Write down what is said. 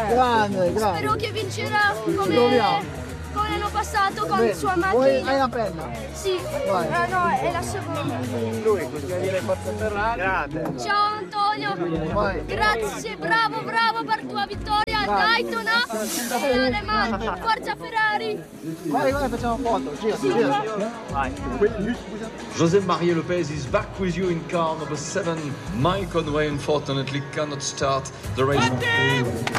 Grande, grande. Spero che vincerà come l'anno passato con sua macchina. Hai la penna? Sì, Vai. no, è la seconda. Lui, Forza Ferrari. Grande. Ciao Antonio, Vai. grazie, bravo per tua vittoria. Daytona, ma Forza Ferrari. Vai, facciamo foto. Gira. Vai. José Maria Lopez is back with you in car number 7. Mike Conway unfortunately cannot start the race.